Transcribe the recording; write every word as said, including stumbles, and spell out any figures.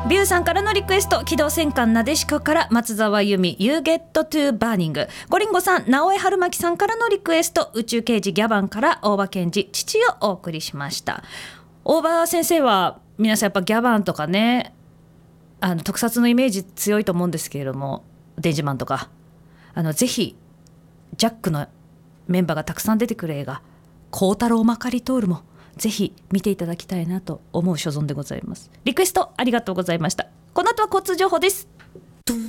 ビューさんからのリクエスト、機動戦艦なでしこから松沢由美 You Get to Burning。 ゴリンゴさん、直江春巻さんからのリクエスト、宇宙刑事ギャバンから大場健二父をお送りしました。大場先生は皆さんやっぱギャバンとかね、あの特撮のイメージ強いと思うんですけれども、デンジマンとか、あのぜひジャックのメンバーがたくさん出てくる映画孝太郎まかり通るもぜひ見ていただきたいなと思う所存でございます。リクエストありがとうございました。この後は交通情報です。